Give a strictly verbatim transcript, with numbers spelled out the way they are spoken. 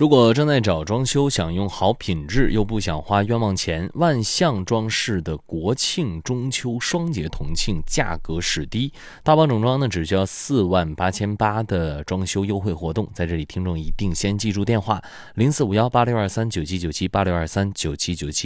如果正在找装修，想用好品质又不想花冤枉钱，万象装饰的国庆、中秋双节同庆价格史低，大宝整装呢只需要四万八千八的装修优惠活动，在这里听众一定先记住电话零四五幺八六二三九七九七八六二三九七九七。